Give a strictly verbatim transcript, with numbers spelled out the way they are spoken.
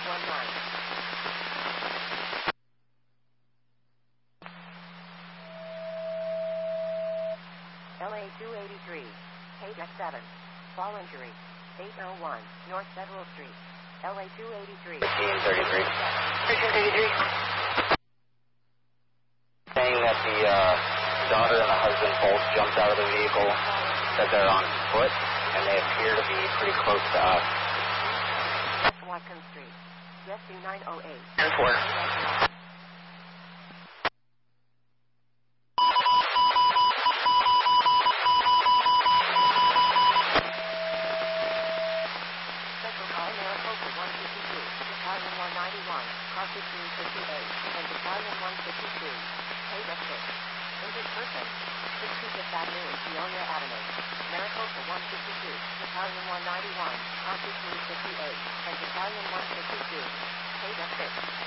one nine. L A two eighty-three, Page X seven, fall injury, eight oh one, North Federal Street, L A two eighty-three. fifteen thirty-three. fifteen thirty-three. Saying that the uh, daughter and the husband both jumped out of the vehicle, said they're on foot, and they appear to be pretty close to us. West Watkins Street, S C nine oh eight. ten four. Battalion one ninety-one, car fifteen fifty-eight, and Battalion one fifty-two, Page X six. Injured person, sixty-fifth Avenue, Peonia Avenue, Maricopa one fifty-two, Battalion one ninety-one, car fifteen fifty-eight, and Battalion one fifty-two, Page X six.